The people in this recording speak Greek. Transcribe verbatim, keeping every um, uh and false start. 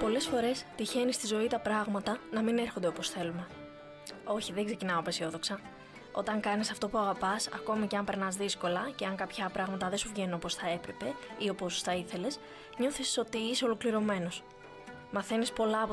Πολλές φορές τυχαίνει στη ζωή τα πράγματα να μην έρχονται όπως θέλουμε. Όχι, δεν ξεκινάω απεσιόδοξα. Όταν κάνεις αυτό που αγαπάς, ακόμη και αν περνάς δύσκολα και αν κάποια πράγματα δεν σου βγαίνουν όπως θα έπρεπε ή όπως θα ήθελες, νιώθεις ότι είσαι ολοκληρωμένος. Μαθαίνεις πολλά από